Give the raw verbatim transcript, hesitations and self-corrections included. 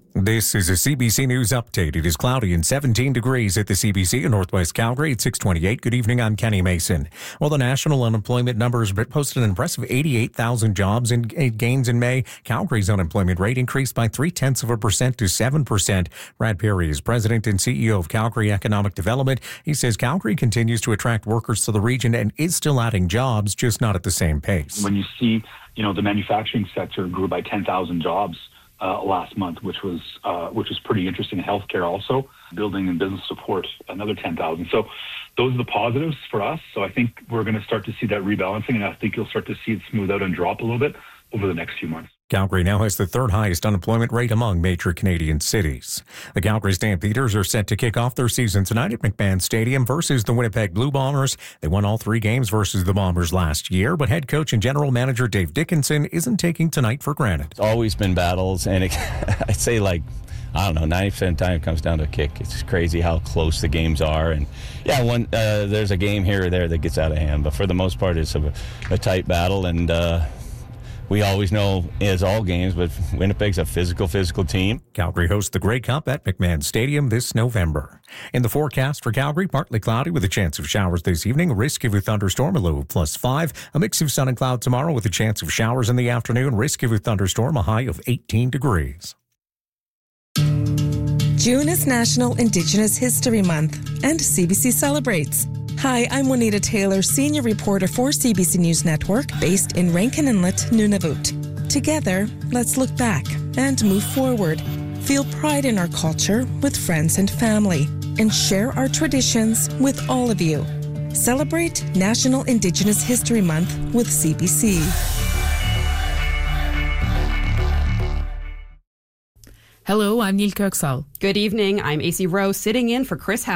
This is a C B C News update. It is cloudy and seventeen degrees at the C B C in Northwest Calgary at six twenty-eight. Good evening, I'm Kenny Mason. Well, the national unemployment numbers posted an impressive eighty-eight thousand jobs in gains in May. Calgary's unemployment rate increased by three-tenths of a percent to seven percent. Brad Perry is president and C E O of Calgary Economic Development. He says Calgary continues to attract workers to the region and is still adding jobs, just not at the same pace. When you see, you know, the manufacturing sector grew by ten thousand jobs Uh, last month, which was uh, which was pretty interesting. Healthcare also, building and business support, another ten thousand. So those are the positives for us. So I think we're going to start to see that rebalancing, and I think you'll start to see it smooth out and drop a little bit over the next few months. Calgary now has the third highest unemployment rate among major Canadian cities. The Calgary Stampeders are set to kick off their season tonight at McMahon Stadium versus the Winnipeg Blue Bombers. They won all three games versus the Bombers last year, but head coach and general manager Dave Dickinson isn't taking tonight for granted. It's always been battles, and it, I'd say like, I don't know, ninety percent of the time it comes down to a kick. It's crazy how close the games are. And yeah, one uh, there's a game here or there that gets out of hand, but for the most part it's a, a tight battle, and uh, we always know, as all games, but Winnipeg's a physical, physical team. Calgary hosts the Grey Cup at McMahon Stadium this November. In the forecast for Calgary, partly cloudy with a chance of showers this evening, a risk of a thunderstorm, a low of plus five, a mix of sun and cloud tomorrow with a chance of showers in the afternoon, risk of a thunderstorm, a high of eighteen degrees. June is National Indigenous History Month, and C B C celebrates. Hi, I'm Juanita Taylor, senior reporter for C B C News Network, based in Rankin Inlet, Nunavut. Together, let's look back and move forward. Feel pride in our culture with friends and family, and share our traditions with all of you. Celebrate National Indigenous History Month with C B C. Hello, I'm Neil Kirksall. Good evening. I'm A C Rowe, sitting in for Chris Howe.